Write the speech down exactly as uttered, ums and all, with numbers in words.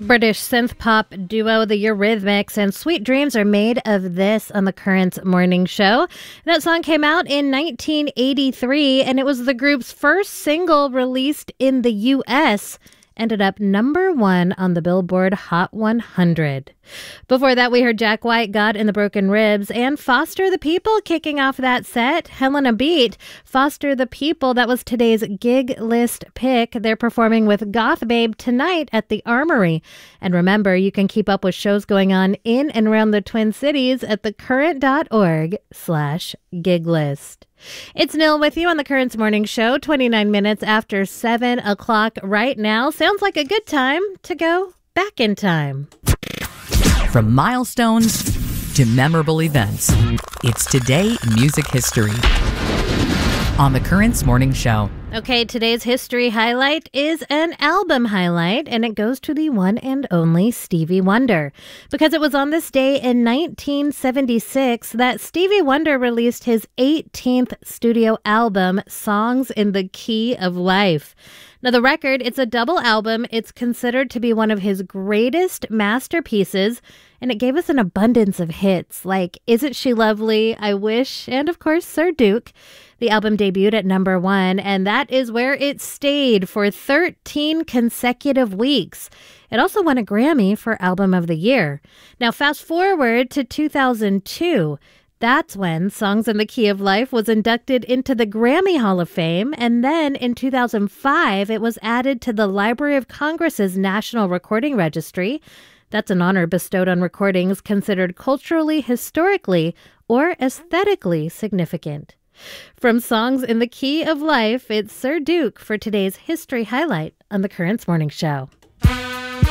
British synth pop duo the Eurythmics and Sweet Dreams Are Made of This on the Current Morning Show. That song came out in nineteen eighty-three, and it was the group's first single released in the U S Ended up number one on the Billboard Hot one hundred. Before that, we heard Jack White, God and the Broken Ribs, and Foster the People kicking off that set. Helena Beat, Foster the People, that was today's gig list pick. They're performing with Goth Babe tonight at the Armory. And remember, you can keep up with shows going on in and around the Twin Cities at thecurrent.org slash gig list. It's Nil with you on the Currents Morning Show, twenty-nine minutes after seven o'clock right now. Sounds like a good time to go back in time. From milestones to memorable events, it's Today in Music History on the Currents Morning Show. Okay, today's history highlight is an album highlight, and it goes to the one and only Stevie Wonder. Because it was on this day in nineteen seventy-six that Stevie Wonder released his eighteenth studio album, Songs in the Key of Life. Now, the record, it's a double album. It's considered to be one of his greatest masterpieces, and it gave us an abundance of hits like Isn't She Lovely, I Wish, and of course, Sir Duke. The album debuted at number one, and that is where it stayed for thirteen consecutive weeks. It also won a Grammy for Album of the Year. Now, fast forward to two thousand two. That's when Songs in the Key of Life was inducted into the Grammy Hall of Fame, and then in two thousand five, it was added to the Library of Congress's National Recording Registry. That's an honor bestowed on recordings considered culturally, historically, or aesthetically significant. From Songs in the Key of Life, it's Sir Duke for today's history highlight on the Currents Morning Show.